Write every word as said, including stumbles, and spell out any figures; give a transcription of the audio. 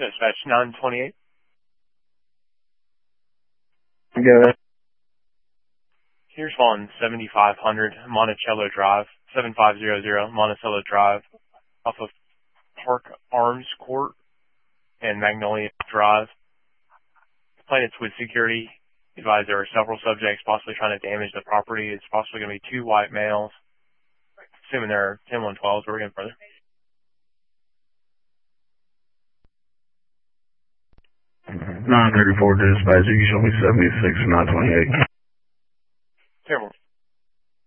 Dispatch nine twenty-eight. Go ahead. Here's one seventy-five hundred Monticello Drive, seven five zero zero Monticello Drive, off of Park Arms Court and Magnolia Drive. Planets with security advised there are several subjects possibly trying to damage the property. It's possibly going to be two white males. Assuming they're ten one twelves, we're going further. nine thirty-four dispatch, you can show me seventy-six and nine twenty-eight.